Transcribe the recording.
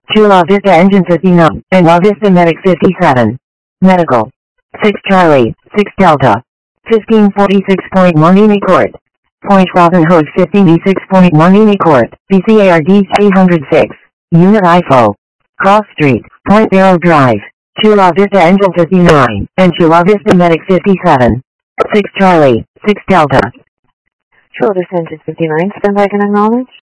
Chula Vista Engine 59, and La Vista Medic 57. Medical. 6 Charlie, 6 Delta. 1546.1 Court. Point Robin Hood 15E6.1 Court, BCARD 306. Unit IFO. Cross Street, Point Barrow Drive. Chula Vista Engine 59, and Chula Vista Medic 57. 6 Charlie, 6 Delta. Chula Vista Engine 59, stand by and acknowledge.